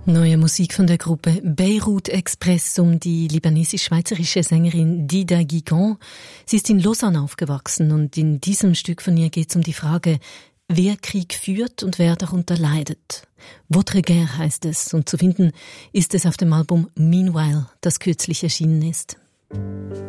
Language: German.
Neue Musik von der Gruppe Beirut Express um die libanesisch-schweizerische Sängerin Dida Guigan. Sie ist in Lausanne aufgewachsen und in diesem Stück von ihr geht es um die Frage, wer Krieg führt und wer darunter leidet. Votre guerre heißt es und zu finden ist es auf dem Album Meanwhile, das kürzlich erschienen ist.